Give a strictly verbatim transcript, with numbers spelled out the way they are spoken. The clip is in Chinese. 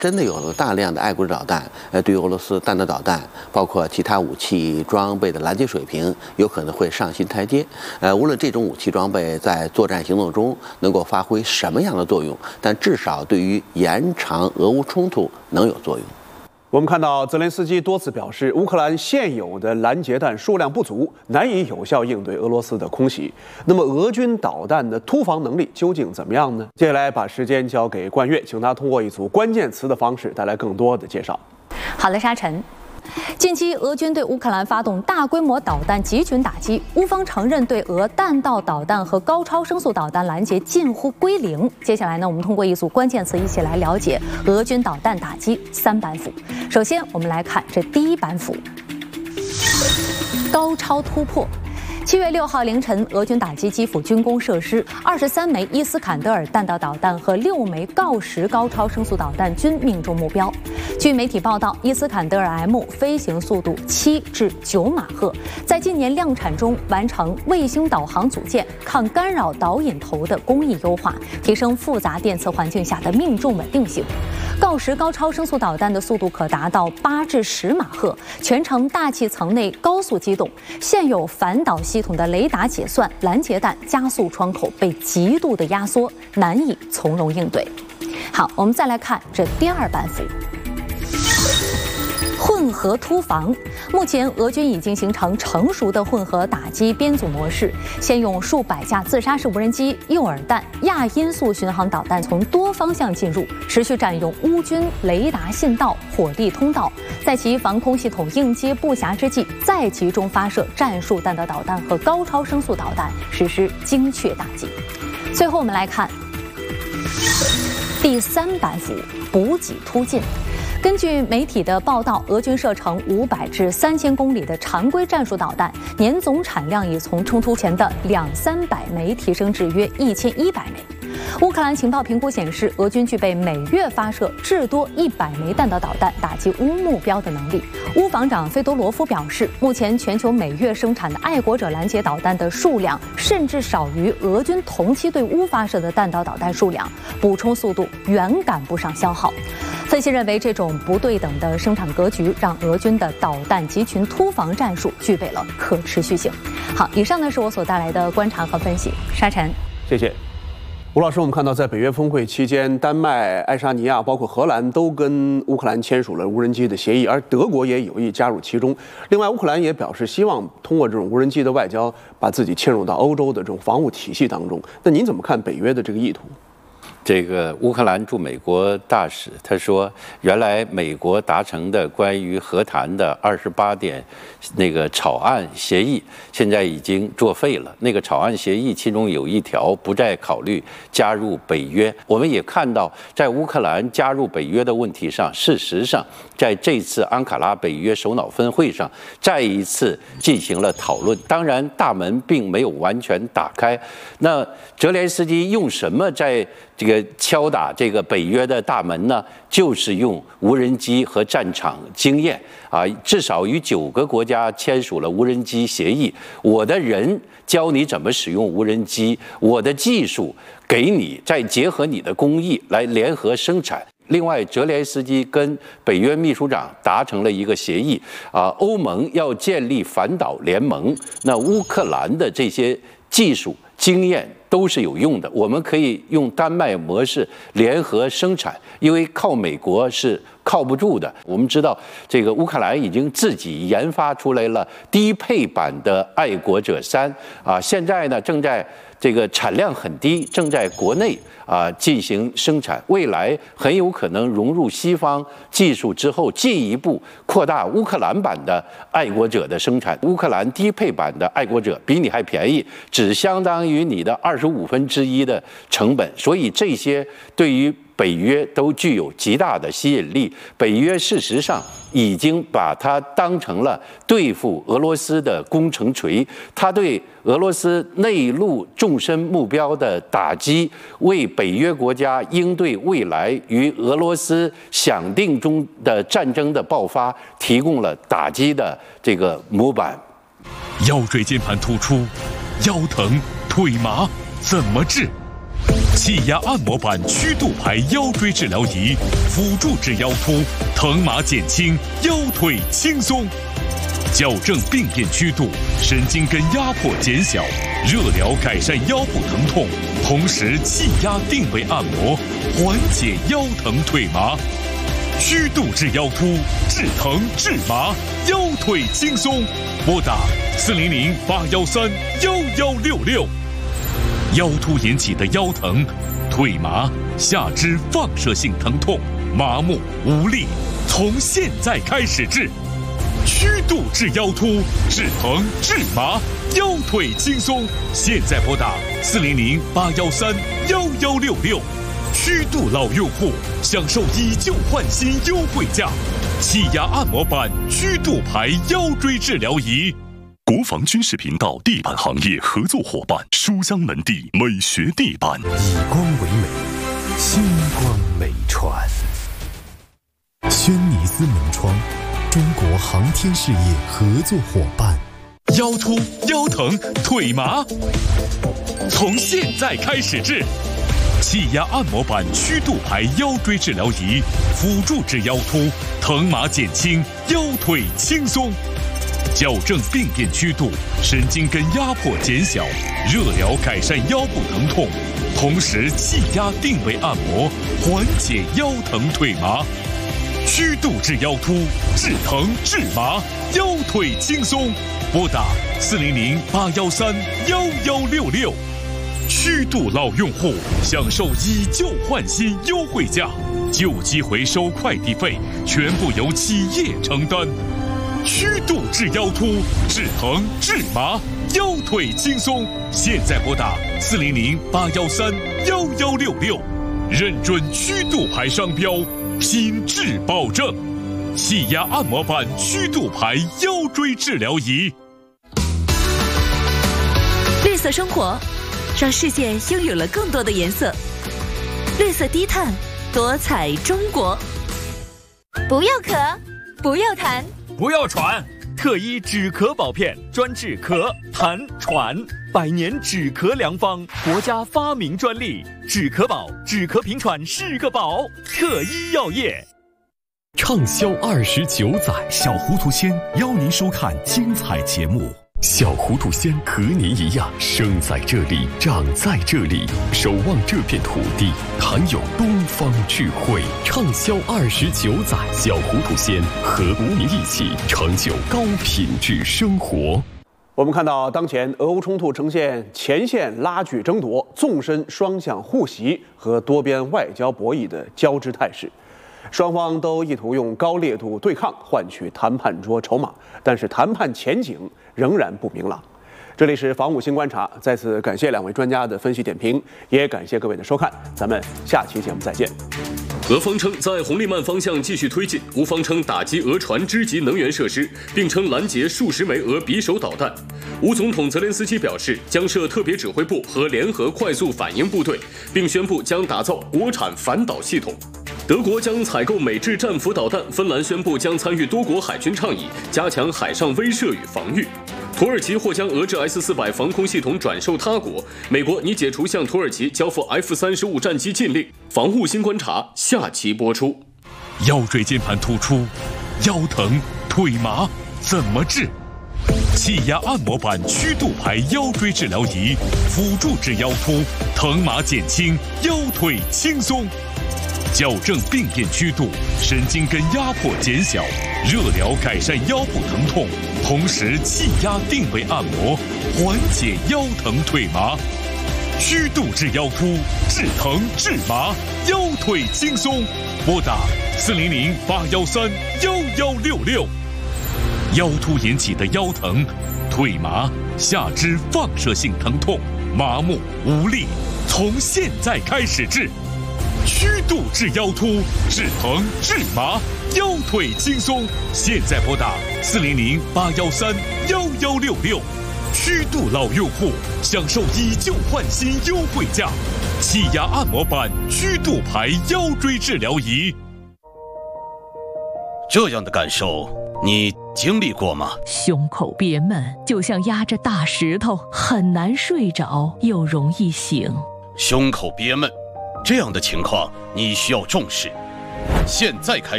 真的有了大量的爱国者导弹，呃，对于俄罗斯弹道导弹，包括其他武器装备的拦截水平，有可能会上新台阶。呃，无论这种武器装备在作战行动中能够发挥什么样的作用，但至少对于延长俄乌冲突能有作用。 我们看到泽连斯基多次表示，乌克兰现有的拦截弹数量不足，难以有效应对俄罗斯的空袭。那么，俄军导弹的突防能力究竟怎么样呢？接下来把时间交给冠岳，请他通过一组关键词的方式带来更多的介绍。 好的，沙尘。 近期，俄军对乌克兰发动大规模导弹集群打击，乌方承认对俄弹道导弹和高超声速导弹拦截近乎归零。接下来呢，我们通过一组关键词一起来了解俄军导弹打击三板斧。首先，我们来看这第一板斧：高超突破。 七月六号凌晨，俄军打击基辅军工设施，二十三枚伊斯坎德尔弹道导弹和六枚锆石高超声速导弹均命中目标。据媒体报道，伊斯坎德尔 M 飞行速度七至九马赫，在今年量产中完成卫星导航组件、抗干扰导引头的工艺优化，提升复杂电磁环境下的命中稳定性。锆石高超声速导弹的速度可达到八至十马赫，全程大气层内高速机动，现有反导系统的雷达解算、拦截弹加速窗口被极度的压缩，难以从容应对。好，我们再来看这第二板斧。 混合突防，目前俄军已经形成成熟的混合打击编组模式。先用数百架自杀式无人机、诱饵弹、亚音速巡航导弹从多方向进入，持续占用乌军雷达信道、火力通道，在其防空系统应接不暇之际，再集中发射战术弹道导弹和高超声速导弹，实施精确打击。最后，我们来看第三板斧：补给突进。 根据媒体的报道，俄军射程五百至三千公里的常规战术导弹，年总产量已从冲突前的两三百枚提升至约一千一百枚。乌克兰情报评估显示，俄军具备每月发射至多一百枚弹道导弹打击乌目标的能力。乌防长费多罗夫表示，目前全球每月生产的爱国者拦截导弹的数量，甚至少于俄军同期对乌发射的弹道导弹数量，补充速度远赶不上消耗。 分析认为，这种不对等的生产格局让俄军的导弹集群突防战术具备了可持续性。好，以上呢是我所带来的观察和分析。沙尘， 谢谢吴老师。我们看到，在北约峰会期间，丹麦、爱沙尼亚包括荷兰都跟乌克兰签署了无人机的协议，而德国也有意加入其中。另外，乌克兰也表示希望通过这种无人机的外交，把自己嵌入到欧洲的这种防务体系当中。那您怎么看北约的这个意图？ 这个乌克兰驻美国大使他说，原来美国达成的关于和谈的二十八点那个草案协议，现在已经作废了。那个草案协议其中有一条不再考虑加入北约。我们也看到，在乌克兰加入北约的问题上，事实上在这次安卡拉北约首脑分会上再一次进行了讨论。当然，大门并没有完全打开。那泽连斯基用什么在 这个敲打这个北约的大门呢，就是用无人机和战场经验啊，至少与九个国家签署了无人机协议。我的人教你怎么使用无人机，我的技术给你，再结合你的工艺来联合生产。 另外，泽连斯基跟北约秘书长达成了一个协议啊，欧盟要建立反导联盟。那乌克兰的这些技术经验 都是有用的，我们可以用丹麦模式联合生产，因为靠美国是靠不住的。我们知道，这个乌克兰已经自己研发出来了低配版的爱国者三啊，现在呢正在这个产量很低，正在国内啊进行生产，未来很有可能融入西方技术之后，进一步扩大乌克兰版的爱国者的生产。乌克兰低配版的爱国者比你还便宜，只相当于你的二十五分之一的成本，所以这些对于 北约都具有极大的吸引力。北约事实上已经把它当成了对付俄罗斯的攻城锤，它对俄罗斯内陆纵深目标的打击，为北约国家应对未来与俄罗斯想定中的战争的爆发提供了打击的这个模板。 腰椎间盘突出、腰疼、腿麻怎么治？ 气压按摩板曲度排腰椎治疗仪，辅助治腰突，疼麻减轻，腰腿轻松。矫正病变曲度，神经根压迫减小，热疗改善腰部疼痛，同时气压定位按摩，缓解腰疼腿麻。曲度治腰突，治疼治麻，腰腿轻松。拨打四零零八幺三幺幺六六。腰突引起的腰疼、腿麻、下肢放射性疼痛、麻木无力，从现在开始治。曲度治腰突，治疼治麻，腰腿轻松。现在拨打四零零八幺三幺幺六六。曲度老用户享受以旧换新优惠价，气压按摩板曲度排腰椎治疗仪。 国防军事频道地板行业合作伙伴书香门第美学地板， 以光为美，星光美传。轩尼斯门窗，中国航天事业合作伙伴。 腰突、腰疼、腿麻，从现在开始治。气压按摩板曲度排腰椎治疗仪，辅助治腰突，疼麻减轻，腰腿轻松。矫正病变曲度，神经根压迫减小，热疗改善腰部疼痛，同时气压定位按摩，缓解腰疼腿麻。曲度治腰突，治疼治麻，腰腿轻松。拨打四零零八幺三幺幺六六。曲度老用户享受以旧换新优惠价，旧机回收快递费全部由企业承担。曲度治腰突，治疼治麻，腰腿轻松。现在拨打四零零八幺三幺幺六六，认准曲度牌商标，品质保证。气压按摩板曲度牌腰椎治疗仪。 绿色生活，让世界拥有了更多的颜色。绿色低碳，多彩中国。 不要咳，不要痰， 不要喘，特一止咳宝片专治咳、痰、喘，百年止咳良方，国家发明专利。止咳宝，止咳平喘是个宝。特一药业。 畅销二十九载，小糊涂仙邀您收看精彩节目。小糊涂仙和您一样，生在这里，长在这里，守望这片土地，含有东方智慧。畅销二十九载，小糊涂仙和您一起成就高品质生活。 我们看到，当前俄乌冲突呈现前线拉锯争夺、纵深双向互袭和多边外交博弈的交织态势。双方都意图用高烈度对抗换取谈判桌筹码，但是谈判前景仍然不明朗。这里是防务新观察，再次感谢两位专家的分析点评，也感谢各位的收看，咱们下期节目再见。 俄方称在红利曼方向继续推进，乌方称打击俄船支级能源设施，并称拦截数十枚俄匕首导弹。乌总统泽连斯基表示，将设特别指挥部和联合快速反应部队，并宣布将打造国产反导系统。德国将采购美制战斧导弹，芬兰宣布将参与多国海军倡议，加强海上威慑与防御。土耳其或将俄制 S 四百 防空系统转售他国。美国拟解除向土耳其交付 F 三十五 战机禁令。防务新观察下期播出。 腰椎间盘突出、腰疼、腿麻怎么治？气压按摩板曲度排腰椎治疗仪，辅助治腰突，疼麻减轻，腰腿轻松。矫正病变曲度，神经根压迫减小，热疗改善腰部疼痛，同时气压定位按摩，缓解腰疼腿麻。曲度治腰突，治疼治麻，腰腿轻松。拨打四零零八幺三幺幺六六。腰突引起的腰疼、腿麻、下肢放射性疼痛、麻木无力，从现在开始治。曲度治腰突，治疼治麻，腰腿轻松。现在拨打四零零八幺三幺幺六六。曲度老用户享受以旧换新优惠价，气压按摩板曲度牌腰椎治疗仪。 这样的感受你经历过吗？ 胸口憋闷，就像压着大石头，很难睡着，又容易醒。 胸口憋闷，这样的情况你需要重视。现在开